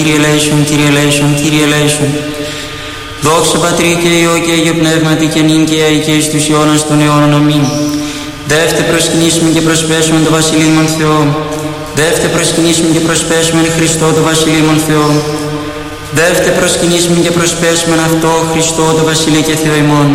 Κύριε ελέησον, Κύριε ελέησον, Κύριε ελέησον. Δόξα Πατρί και Υιό και Αγίο Πνεύματι και νυν και αεί και εις τους αιώνας των αιώνων. Αμήν. Δεύτε προσκυνήσουμε και προσπέσουμε το Βασιλείμον Θεό. Δεύτε προσκυνήσουμε και προσπέσουμε Χριστό το Βασιλείμον Θεό. Δεύτε προσκυνήσουμε και προσπέσουμε αυτό Χριστό το Βασιλεί και Θεό ημών.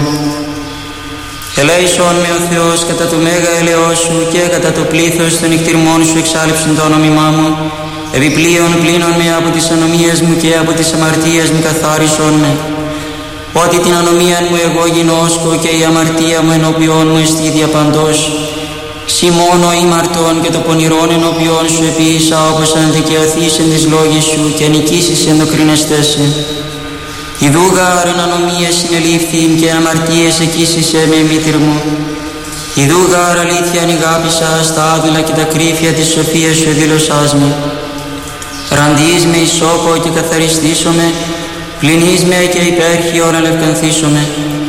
Ελέησον με ο Θεός κατά το μέγα ελαιός σου και κατά το πλήθος των νυχτηρμών σου εξάλειψον το όνομά μου. Επιπλέον πλύνον με από τις ανομίες μου και από τις αμαρτίες μου καθάρισον με. Ότι την ανομία μου εγώ γινώσκω και η αμαρτία μου ενώπιόν μου εστί διαπαντός. Συ μόνο ήμαρτον και το πονηρόν ενώπιόν σου επίησα, όπως αν δικαιωθείς εν τις λόγες σου και νικήσεις εν το κρίνεστέσαι. Ιδού γάρ εν ανομίες συνελήφθην και αμαρτίες εκείσισε με μήτυρ μου. Ιδού γάρ αλήθεια ανηγάπησα στα άδουλα και τα κρύφια της σοφίας σου εδήλωσάς με. Ραντείς με ισόκο και καθαριστήσομαι, πλυνείς με και υπέρχιον αλευκανθήσομαι.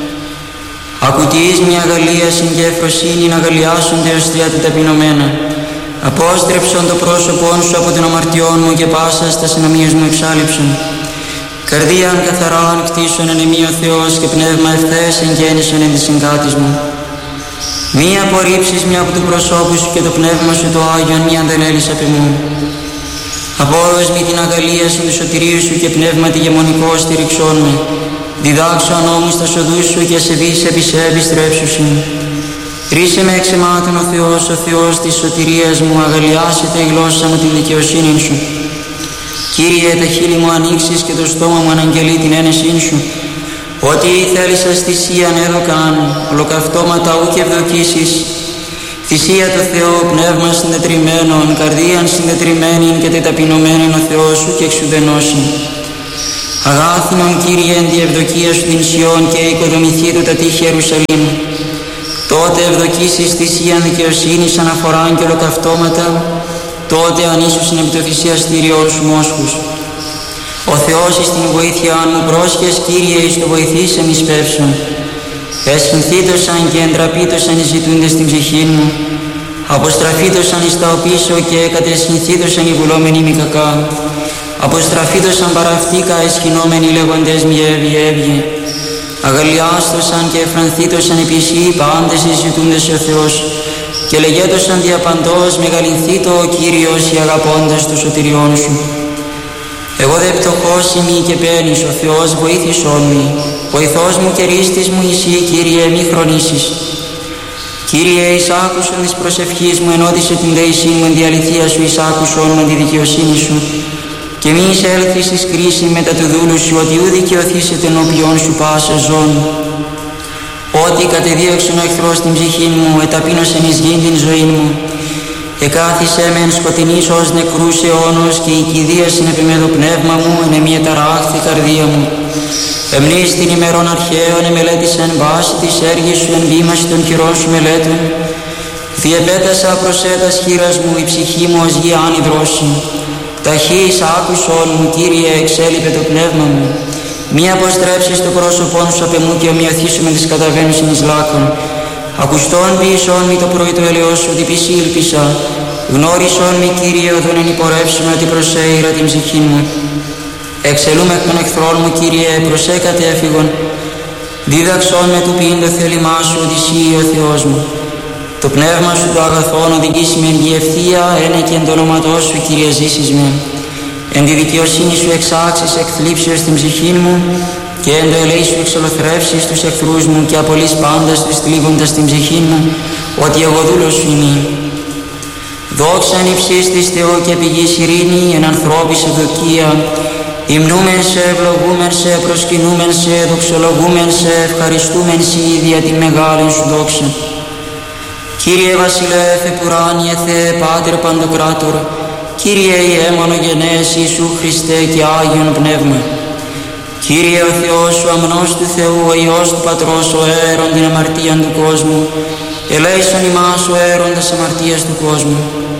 Ακουτείς μια αγαλίασιν και ευφροσύνην αγαλιάσονται ως θεία τα ταπεινωμένα. Απόστρεψον το πρόσωπόν σου από την αμαρτιών μου και πάσα στα συνομίες μου εξάλειψον. Καρδίαν καθαράν κτίσον εν εμεί ο Θεός και πνεύμα ευθές εγγέννησον εν της συγκάτης μου. Μη απορρίψεις μια από του προσώπου σου και το πνεύμα σου το Άγιον μη αντανέλεις απ' εμού. Απόρρος μη την αγαλίαση του σωτηρίου σου και πνεύμα τη γεμονικό στηριξών με. Διδάξω ανώμους τα σοδούς σου και σε βείς επί σε επιστρέψουσιν. Ρίσε με εξαιμάτων ο Θεός της σωτηρίας μου, αγαλιάσετε η γλώσσα μου την δικαιοσύνη σου. Κύριε, τα χείλη μου ανοίξεις και το στόμα μου αναγγελεί την ένεσήν σου. Ότι θέλησας θυσίαν έδωκαν, ολοκαυτώματα ούκ ευδοκίσεις. Θυσία το Θεό, πνεύμα συντετριμένον, καρδίαν συντετριμένην και τεταπεινωμένην ο Θεός σου και εξουδενώσιν. Αγάθινον Κύριε εν τη ευδοκία σου την Σιών και οικοδομηθεί του τα τείχη Ιερουσαλήμ. Τότε ευδοκίσεις θυσίαν δικαιοσύνης αναφοράν και ολοκαυτώματα, τότε ανήσουσιν επί το θυσιαστήριό σου μόσχους. Ο Θεός εις την βοήθεια μου πρόσχες, Κύριε, εις το βοηθήσεν εις πεύσον. Εσχυνθήτωσαν και εντραπήτωσαν οι ζητούντες στην ψυχή μου. Αποστραφήτωσαν εις τα οπίσω και κατεσχυνθήτωσαν οι βουλόμενοι μη κακά. Αποστραφήτωσαν παραυτήκα εσχυνόμενοι λέγοντες μη έβγε. Αγαλιάστωσαν και εφρανθήτωσαν επισή πάντες οι ζητούντες ο Θεός. Και λεγέτωσαν διαπαντός μεγαλυνθήτω ο Κύριος οι αγαπώντες του σωτηριών σου. Εγώ δε πτωχός ημί και παίρνεις ο Θεός βοήθησόν μη. Βοηθός μου και ρίστης μου εσύ, Κύριε, μη χρονίσεις. Κύριε, εισάκουσον της προσευχής μου, ενώτισε την δέησή μου εν τη αληθεία σου, εισάκουσον με τη δικαιοσύνη σου. Και μη εισέλθεις εις κρίση μετά του δούλου σου, ότι ου δικαιωθήσετε ενώπιον σου πάσα ζών. Ότι κατεδίωξεν ο εχθρός την ψυχή μου, εταπείνωσεν εις γήν την ζωή μου. Εκάθισε με εν σκοτεινής ως νεκρούς αιώνος και η κηδίασιν επί με το πνεύμα μου, εν εμεί εταράχθη καρδία μου. Εμνείς την ημερών αρχαίων εμελέτησεν βάση της έργης σου εν βήμαση των κυρών σου μελέτων. Διεπέτασα προσέτας χείρας μου, η ψυχή μου ως γη άνυδρωση. Ταχύς άκουσον μου, Κύριε, εξέλιπε το πνεύμα μου. Μη αποστρέψεις το πρόσωπόν σου απ' εμού και ομοιωθήσου με τις καταβαίνουσιν εις λάκων. Ακουστόν ποιησόν μη το πρωί το έλεος σου, ότι πισή ήλπισα. Γνώρισόν μη, Κύριε, οδόν εν υπορεύσουμε ότι προσέειρα την ψυχή μου. Εξελούμε εκ των εχθρών μου, Κύριε, προσέκατε έφυγον. Δίδαξόν με του ποιήν το θέλημά σου, ότι εσύ ο Θεός μου. Το πνεύμα σου το αγαθόν οδηγήσει με εν τη ευθεία, ένε και εν το όνοματό σου, Κύριε, ζήσεις με. Εν τη δικαιοσύνη σου εξάξεις εκθλίψεως την ψυχή μου και εν το ελέη σου εξολοθρεύσεις τους εχθρούς μου και απολύς πάντας τους θλίβοντας την ψυχή μου, ότι εγώ δούλος σου είμαι. Δόξα εν υψής της Θεό και πηγής ειρήνη, εν ανθρώπης ευδοκία. Υμνούμεν σε, ευλογούμεν σε, προσκυνούμεν σε, δοξολογούμεν σε, ευχαριστούμεν σε δια την μεγάλη σου δόξα. Κύριε Βασιλεύ, επουράνιε Θεέ, Πάτερ Παντοκράτορ, Κύριε Ιε μονογενές Ιησού Χριστέ και Άγιον Πνεύμα. Κύριε ο Θεός ο αμνός του Θεού, ο Υιός του Πατρός, ο αέρον την αμαρτίαν του κόσμου, ελέησον ημάς ο αέρον τας αμαρτίας του κόσμου.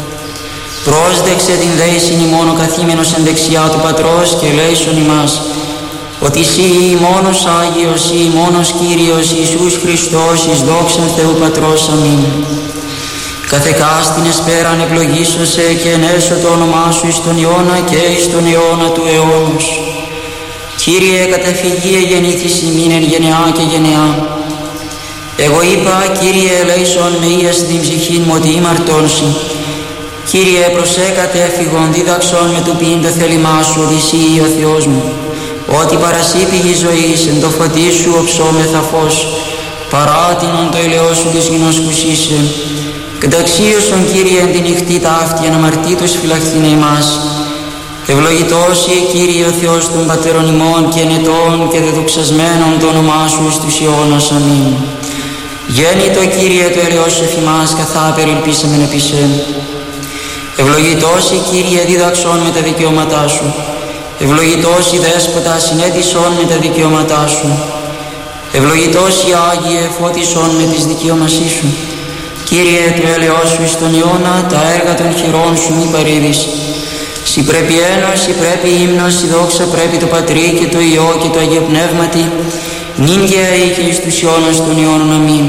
Πρόσδεξε την δέησιν ημών ο καθήμενος εν δεξιά του Πατρός και ελέησον ημάς, ότι εσύ μόνος Άγιος, εσύ μόνος Κύριος Ιησούς Χριστός, εις δόξαν Θεού Πατρός. Αμήν. καθεκάστην εσπέραν ευλογήσωσε και ενέσω το όνομά σου εις τον αιώνα και εις τον αιώνα του αιώνος. Κύριε, καταφυγή γεννήθης ημίν εν γενεά και γενεά. Εγώ είπα, Κύριε, ελέησον με ίας την ψυχήν μου ότι ήμαρτώνσι. Κύριε, προσέκατε έφυγον δίδαξον με του ποιήν το θέλημά σου, οδυσσή ο Θεός μου. Ότι παρασύ πηγή ζωής, εν το φωτί σου οψόμεθα φως, παράτηνον το ελαιό σου της γινός κουσίσε. Καταξίωσον, Κύριε, εν τη νυχτή ταύτη, αναμαρτήτως φυλαχθήνε ημάς. Ευλογητός Κύριε ο Θεός των πατέρων ημών και ενετών και δεδοξασμένων το όνομά σου εις τους αιώνας. Αμήν. Γέννητο, Κύριε, το ελαιός σου εφημάς, καθά περιλπίσαμεν επί σε. Ευλογητός Κύριε, δίδαξον με τα δικαιώματά σου. Ευλογητός Δέσποτα, συνέτησον με τα δικαιώματά σου. Ευλογητός Άγιε, φώτισον με τις δικαιώμασή σου. Κύριε, το έλεος σου εις τον αιώνα, τα έργα των χειρών σου μη παρήδεις. Συ πρέπει ένος, συ πρέπει ύμνος, συ δόξα πρέπει το Πατρί και το Υιό και το Αγίο Πνεύματι, νυν γέοι και εις τους αιώνας των αιώνων. Αμήν.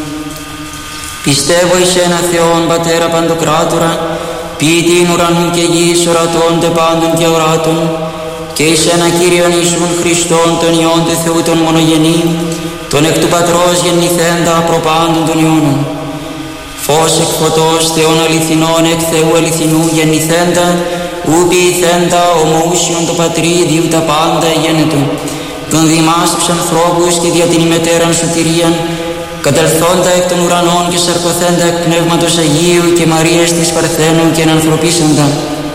Πιστεύω εις ένα Θεόν, Πατέρα Παντοκράτορα, ποιητήν ουρανού και γης, ορατών τε πάντων και οράτων, και εις ένα Κύριον Ιησούν Χριστόν, τον Υιόν του Θεού τον μονογενή, τον εκ του Πατρός γεννηθέντα προπάντων των αιώνων. Φως εκ φωτός, Θεόν αληθινών, εκ Θεού αληθινού γεννηθέντα, ου ποιηθέντα ομοούσιον το Πατρί, διού τα πάντα γένετο. Τον διημάς τους ανθρώπους και δια την ημετέραν σωτηρίαν, κατελθόντα εκ των ουρανών και σαρκωθέντα εκ Πνεύματος Αγίου και Μαρίας της Παρθένου και ενανθρωπίσαντα.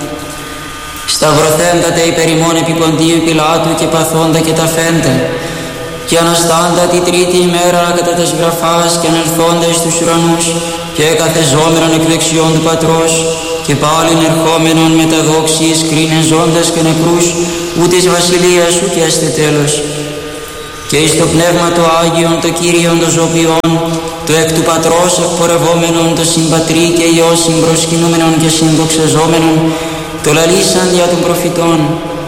Σταυρωθέντα τε υπερ ημών επί Ποντίου Πιλάτου και παθόντα και ταφέντα. Και αναστάντα τη τρίτη ημέρα κατά τας γραφάς και ανελθόντα εις τους ουρανούς και καθεζόμενον εκ δεξιών του Πατρός και πάλιν ερχόμενον με τα δόξης κρίνεν ζώντας και νεκρούς ούτε της βασιλείας σου και έστε τέλος. Και εις το Πνεύμα το Άγιον το Κύριον το Ζωπιόν το εκ του Πατρός εκπορευόμενον το Συμπατρί και Υιό συμπροσκυνούμενον και συνδοξαζόμενον το λαλήσαν δια των προφητών.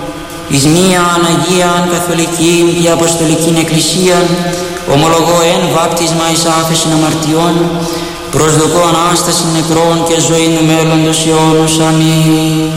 Εις μίαν Αγίαν Καθολικήν και Αποστολικήν Εκκλησίαν ομολογώ εν βάπτισμα εις άφεσιν αμαρτιών, προσδοκώ Ανάσταση νεκρών και ζωή του μέλλοντος αιώνος. Αμήν.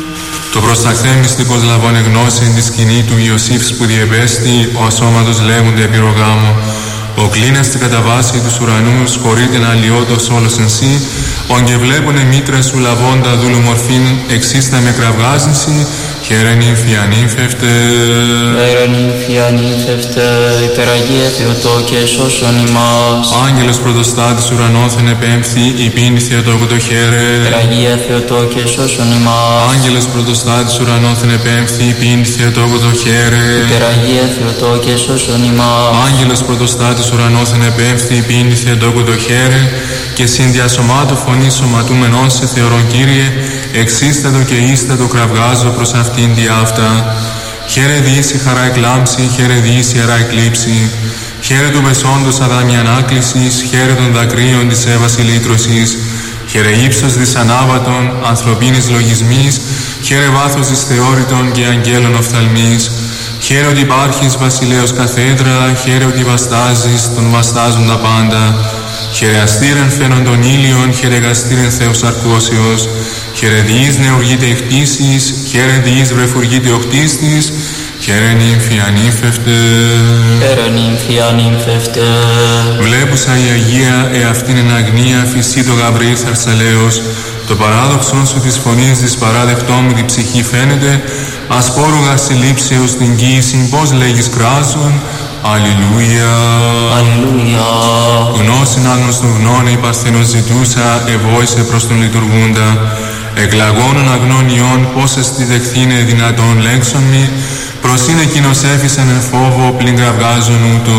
Το προσταχθέν μυστικός λαβών εγνώσιν τη σκηνή του Ιωσήφ που διεπέστη ο ασώματος λέγονται επιρρογάμου. Ο κλίνας στην καταβάση τους ουρανούς χωρείται αλλοιώτος όλος εν σύ, ον και βλέπουνε μήτρα σου λαβώντα δούλου μορφήν εξίστα με κραυγάζηση, χαίρε νύμφη ανύμφευτε. Χαίρε νύμφη ανύμφευτε, υπεραγία Θεοτό και σώσον ημάς. Άγγελος πρωτοστάτης ουρανόθεν επέμφθη, υπήν Θεοτόκου το χαίρε. Υπεραγία Θεοτό και σώσον ημάς. Άγγελος πρωτοστάτης ουρανόθεν επέμφθη, υπήν Θεοτόκου το χαίρε. Υπεραγία Θεοτό και σώσον ημάς. Άγγελος πρωτοστάτης ουρανόθεν επέμφθη, υπήν Θεοτόκου το χαίρε. Και συνδιασωμάτου φωνή σωματούμενον σε θεωρών Κύριε, εξίστατο και ίστατο κραυγάζω προς αυτήν τη αυτά. Χαίρε διήσει χαρά εκλάμψη, χαίρε διήσει χαρά εκλείψη. Χαίρε του πεσόντος αδάμι ανάκλησης, χαίρε των δακρύων της έβαση λύτρωσης. Χαίρε ύψος της ανάβατων, ανθρωπίνης λογισμής, χαίρε βάθος της θεώρητων και αγγέλων οφθαλμής. Χαίρε ότι υπάρχεις βασιλέως καθέδρα, χαίρε ότι βαστάζεις, τον βαστάζουν τα πάντα. Χαίρε αστήρεν φαίνον των ήλιων, χαίρε γαστήρεν Θεός αρκώσεως. Χαίρε διείς νεουργείται η χτίσης, χαίρε διείς βρεφουργείται ο χτίστης, χαίρε νύμφη ανύμφευτε. Χαίρε νύμφη ανύμφευτε. Βλέπουσα η Αγία εαυτήν εν αγνία φυσί το Γαβρίλ Θαρσαλέος. Το παράδοξον σου της φωνής της παράδεκτόν με την ψυχή φαίνεται, ασπόρουγα συλλήψεως την κοίησιν πως λέγεις κράζον. Αλληλούια. Αλληλούια. Γνώσιν άγνωστον γνώνε η παρθενος ζητούσα, ευόησε προς τον λειτουργούντα. Εκλαγώνων αγνών ιών, πώς εστι δεχθήνε δυνατόν λέξον μη, προσήν εκείνος έφυσαν εν φόβο, πλην κραυγάζον ούτω.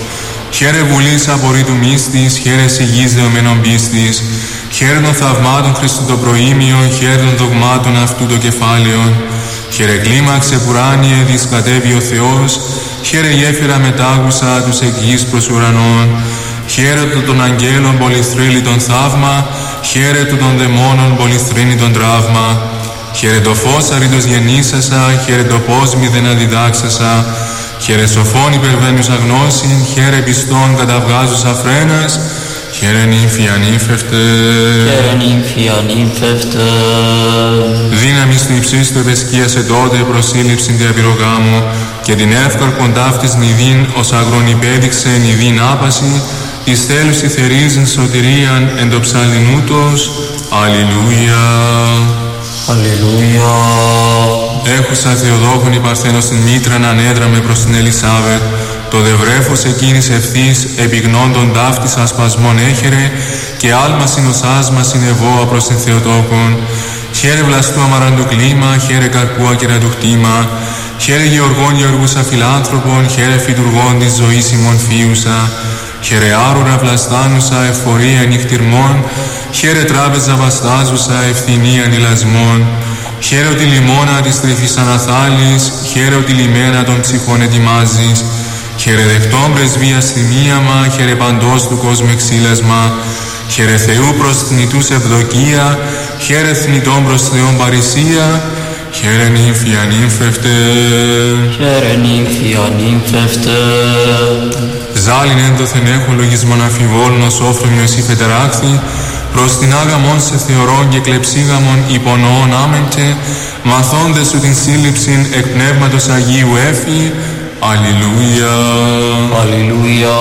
Χαίρε βουλής απορρίτου μύστης, χαίρε σιγής δεωμένων πίστης, χαίρε των θαυμάτων Χριστού το προήμιο, χαίρε των δογμάτων αυτού το κεφάλαιον. Χαίρε κλίμαξε πουράνιε, δισκατεύει ο Θεός, χαίρε γέφυρα μετάγουσα τους εκ γης προς ουρανών. Χαίρε του των αγγέλων πολυθρύλη τον θαύμα, χαίρε του των δαιμόνων πολυθρύνη τον τραύμα. Χαίρε το φως αρήτως γεννήσασα, χαίρε το πώς μηδεν αδιδάξασα. Χαίρε σοφών υπερβαίνουσα γνώσιν, χαίρε πιστών καταβγάζουσα φρένας. χαίρε νύμφη ανύμφευτε, χαίρε νύμφη ανύμφευτε. Δύναμη του υψίστου επεσκίασε τότε προσήλυψην διαπυρογάμου και την εύκαρπον ταύτης νηδίν ως αγρόν υπέδειξε νηδίν άπαση, εις θέλουσι θερίζειν σωτηρίαν εν το ψαλινούτος. Αλληλούια. Αλληλούια. Έχουσα Θεοδόκον η Παρθένος την μήτραν ανέδραμε προς την Ελισάβετ, το δευρέφος εκείνης ευθύς επιγνώντων ταύτης ασπασμών έχερε και άλμα συνοσάς μας συνεβόα προς την Θεοτόκον. Χαίρε βλαστού αμαραντου κλίμα, χαίρε καρπού ακεραντου χτήμα, χαίρε γεωργών γεωργούσα φιλάνθρωπων, χαίρε φυτουργών της ζωής ημών φίουσα, χαίρε άρουρα βλαστάνουσα εφορία νυχτυρμών, χαίρε τράπεζα βαστάζουσα ευθυνία νηλασμών, χαίρε ότι λιμώνα της τρυφής αναθάλης, χαίρε ότι λιμένα των ψυχών ετοιμάζεις, χαίρε δεχτών πρεσβείας θυμίαμα, χαίρε παντός του κόσμου εξήλασμα, χαίρε Θεού προς θνητούς ευδοκία, χαίρε θνητών προς Θεόν παρησία, χαίρε νύμφη ανύμφευτε, χαίρε νύμφη ανύμφευτε. Ζάλιν ένδοθεν έχω λογισμόν αμφιβόλων ως όφρομιος ή φετεράκθη, προς την άγαμον σε θεωρών και κλεψίγαμον υπονοών άμεμπτε, μαθώντες σου την σύλληψην εκ πνεύματος Αγίου έφη. Αλληλούια. Αλληλούια.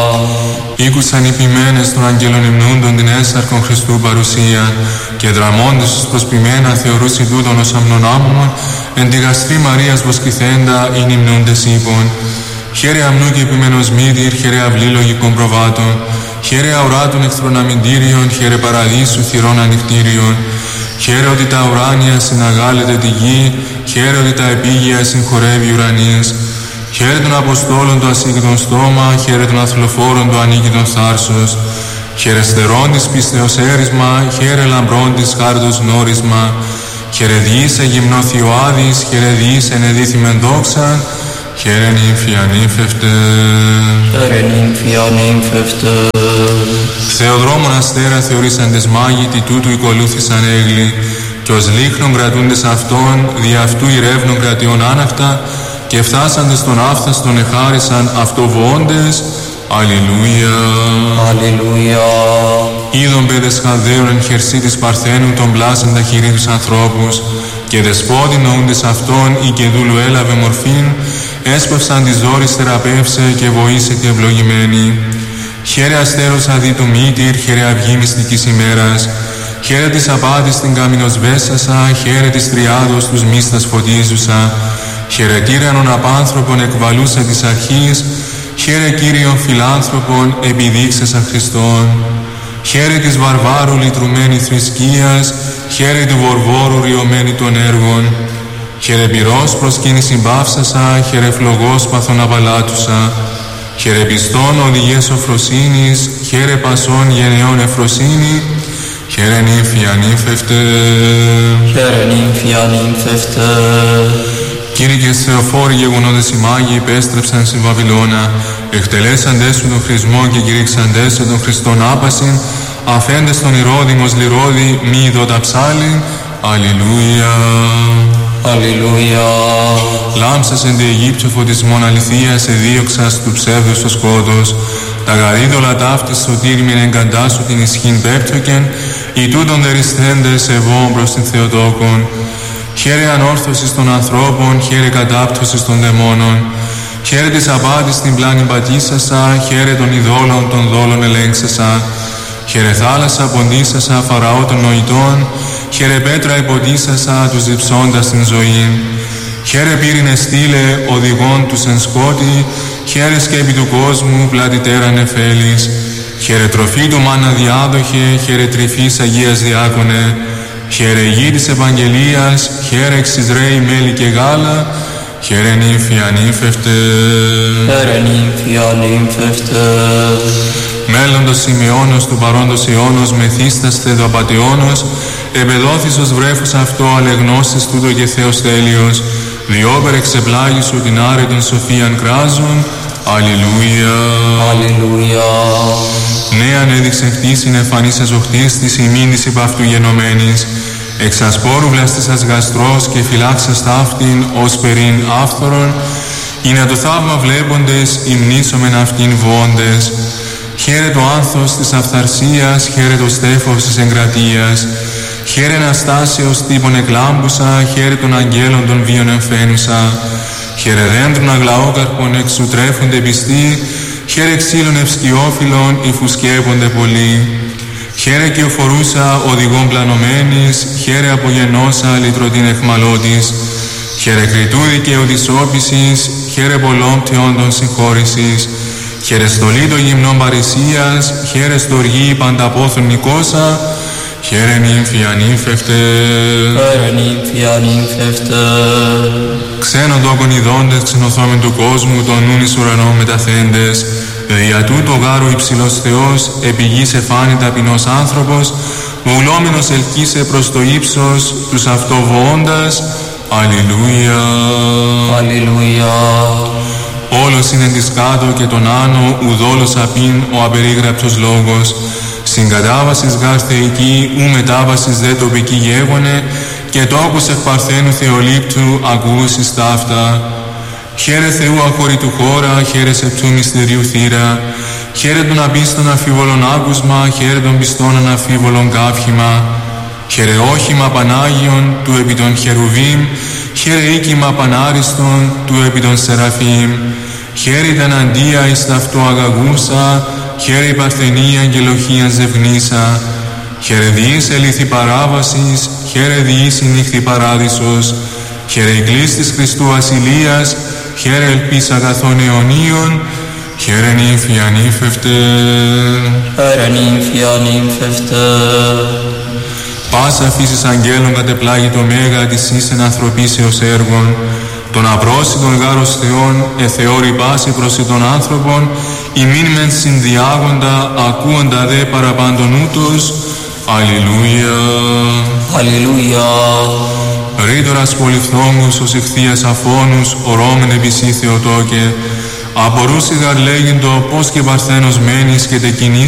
Ήκουσαν οι ποιμένες των αγγέλων υμνούντων την έσαρκον Χριστού παρουσία και δραμώντες τους προσποιμένα θεωρούσι τούτον ως αμνονάμων εν τη γαστρή Μαρίας βοσκηθέντα ειν υμνούντες ύπων. Χαίρε αμνού και επιμένος μύτηρ, χαίρε αυλή λογικών προβάτων, χαίρε αουράτων εχθροναμυντήριων, χαίρε παραδείσου θυρών ανοιχτήριων, χαίρε ότι τα ουράνια συναγάλεται τη γη, χαίρε ότι τα επίγεια συγχωρεύει ουρανίες, χαίρε των Αποστόλων το ασύγκητον στόμα, χαίρε των αθλοφόρων το ανίκητον θάρσος, χαίρε στερών της πίστεως έρισμα, χαίρε λαμπρών της χάρτος γνώρισμα, χαίρε διήσε γυμνό Θειοάδης, χαίρε διήσε ενεδίθημεν δόξαν, χαίρε νύμφη ανύμφευτε, χαίρε νύμφη ανύμφευτε. Θεοδρόμων αστέρα θεωρήσαντες μάγητοι τούτου οικολούθησαν έγλοι, κι ως λίχνων κρατούντες αυτών, δι' αυτού ηρεύνων κρατιών άναχτα, και φτάσαντες τον άφθαστον εχάρισαν αυτοβοώντες. Αλληλούια. Αλληλούια. Είδον παιδες Χαλδαίων εν χερσί της Παρθένου τον πλάσαν τα χειρί τους ανθρώπους, και δεσπότη νοούντες αυτών ή και δούλου έλαβε μορφήν, έσπευσαν της δόρης θεραπεύσε και βοήσε και ευλογημένη. Χαίρε αστέρος αδί του μύτηρ, χαίρε αυγή μυστικής ημέρας, χαίρε της απάτης την καμινοσβέσασα, χαίρε της τριάδος τους μίστας φωτίζουσα, χαίρε τύρανον απάνθρωπον εκβαλούσα της αρχής, χαίρε Κύριον φιλάνθρωπον επιδείξεσαν Χριστόν, χαίρε της βαρβάρου λυτρουμένη θρησκείας, χαίρε του βορβόρου ριωμένη των έργων, χαίρε πυρός προσκύνηση μπαύσασα, χαίρε φλογός παθών απαλάτουσα, χαίρε πιστών οδηγίες σοφροσύνης, χαίρε πασών γενεών εφροσύνη, χαίρε νύμφη ανύμφευτε, χαίρε νύμφη ανύμφευτε. Κύριε Θεοφόροι γεγονότες οι μάγοι υπέστρεψαν στη Βαβυλώνα, εκτελέσαντες σου τον χρησμό και κηρύξαντες σε τον Χριστόν άπασιν, αφέντες τον Ηρώδημος λιρόδη μη ειδώτα ψάλιν. Αλληλούια. Αλληλούια. Λάμψας εν τη Αιγύπτιο φωτισμόν αληθείας εδίωξας του ψεύδους το σκότος, τα γαρίδωλα ταύτης σωτήριμην εγκαντάσου την ισχύν πέπτωκεν, οι τούτον δερισθέντες ευών προς την Θεοτόκον. Χαίρε ανόρθωσης των ανθρώπων, χαίρε κατάπτωσης των δαιμόνων, χαίρε της απάτης την πλάνη πατήσασα, χαίρε των ειδόλων των δόλων ελέγξασα, χαίρε θάλασσα ποντίσασα φαραώ των νοητών, χαίρε πέτρα υποτίσασα τους διψώντας την ζωή, χαίρε πύρινε στήλε οδηγών τους εν σκότη, χαίρε σκέπη του κόσμου πλατητέραν εφέλης, χαίρε τροφή του μάνα διάδοχε, χαίρε τρυφής Αγίας Διάκονε, χαίρε γη της Ευαγγελίας, χαίρε εξ Ισραήλ μέλι και γάλα, χαίρε νύμφη ανύμφευτε, χαίρε νύμφη ανύμφευτε. Μέλλοντος Σημεώνος του παρόντος αιώνος μεθύσταστε το απατεώνος, επεδόθης ως βρέφος αυτό αλεγνώστης τούτο και Θεός τέλειος, διόπερ εξεπλάγει σου την άρετον σοφίαν κράζουν. Αλληλούια. Αλληλούια. Νέαν έδειξε χτίσιν εφανής εζοχτής της ημίν της υπ' αυτού γενομένης, εξ ασπόρου βλαστήσας γαστρός και φυλάξας ταύτην ως περίν άφθορον, είναι το θαύμα βλέποντες υμνήσομεν αυτήν βόντες. Χαίρε το άνθος της αυθαρσίας, χαίρε το στέφος της εγκρατείας. Χαίρε Αναστάσεως τύπων εκλάμπουσα, χαίρε των αγγέλων των βίων εμφαίνουσα. Χαίρε δέντρων αγλαόκαρπων εξ ου τρέφονται πιστοί, χαίρε ξύλων ευσκιόφυλλων οι φουσκέπονται πολλοί. Χαίρε και οφορούσα οδηγών πλανωμένης, χαίρε απογενώσα λυτρωτήν εχμαλώτης. Χαίρε κριτού δικαίου της όπισης, χαίρε πολλών πτυόντων συγχώρησης. Χαίρε στολή των γυμνών παρησίας, χαίρε στοργή πανταπόθων νικόσα. Χαίρε νύμφη ανύμφευτε. Χαίρε νύμφη ανύμφευτε. Ξένων τόκων ειδώντες ξενοθόμεν του κόσμου, των νουν εις ουρανών μεταθέντες. Δια τούτο γάρου υψηλός Θεός, επί γης εφάνη ταπεινός άνθρωπος, βουλόμενος ελκύσε προς το ύψος, τους αυτοβοώντας. Αλληλούια. Αλληλούια. Όλος είναι της κάτω και τον άνω, ουδόλος απειν ο απερίγραψος λόγος. Συγκατάβασης γάρ θεϊκή, ου μετάβασης δε τοπική γέγονε, και τόπους εκ παρθένου θεολήπτου ακούσεις ταύτα. Χαίρε Θεού αχωρητού χώρα, χαίρε σεπτού μυστηρίου θύρα. Χαίρε των απίστων αφίβολων άκουσμα, χαίρε των πιστών αναφίβολων κάφημα. Χαίρε όχημα Πανάγιον του επί των χερουβίμ, χαίρε οίκημα Πανάριστον του επί των σεραφείμ. Χαίρε ήταν αντία εις ταυτό αγαγούσα, χαίρε η παρθενή αγγελοχία ζευνήσα. Χαίρε διείς ελήθη παράβασης, χαίρε διείς η νύχθη παράδεισος. Χαίρε η κλής της Χριστού ασυλίας, χαίρε ελπίς αγαθών αιωνίων. Χαίρε νύμφη ανύμφευτε. Χαίρε νύμφη ανύμφευτε. Πάσα φύσης αγγέλων κατεπλάγει το μέγα της ίσεν ανθρωπίσεως έργων. Τον απρόσιτον γάρος Θεών εθεώρη πάση προς των άνθρωπων, ημίν μεν συνδιάγοντα, ακούοντα δε παραπάντων ούτως. Αλληλούια. Αλληλούια. Ρήτορας πολυφθόμους ως ηχθείας αφώνους, ορώμεν επισή Θεοτόκε, απορούσι γαρ λέγειν το πώς και παρθένος μένεις και τεκινείς